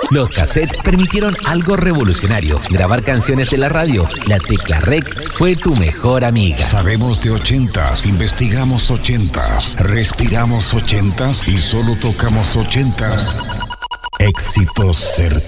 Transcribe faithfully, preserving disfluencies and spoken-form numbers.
Los cassettes permitieron algo revolucionario, grabar canciones de la radio. La tecla rec fue tu mejor amiga. Sabemos de ochentas, investigamos ochentas, respiramos ochentas y solo tocamos ochentas. Éxitos certeros.